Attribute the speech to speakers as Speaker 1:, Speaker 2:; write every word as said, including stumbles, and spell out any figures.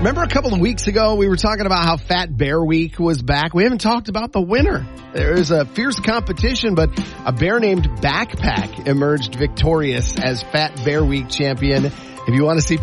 Speaker 1: Remember a couple of weeks ago, we were talking about how Fat Bear Week was back. We haven't talked about the winner. There was a fierce competition, but a bear named Backpack emerged victorious as Fat Bear Week champion. If you want to see